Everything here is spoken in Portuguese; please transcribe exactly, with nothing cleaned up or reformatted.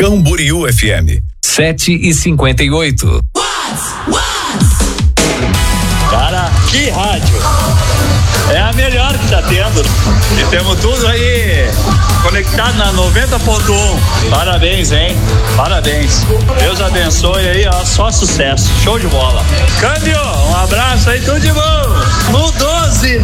Camboriú F M. sete e cinquenta e oito. Cara, que rádio! É a melhor que tá tendo. E temos tudo aí conectado na noventa ponto um. Parabéns, hein? Parabéns. Deus abençoe aí, ó. Só sucesso. Show de bola. Câmbio, um abraço aí, tudo de bom. No doze.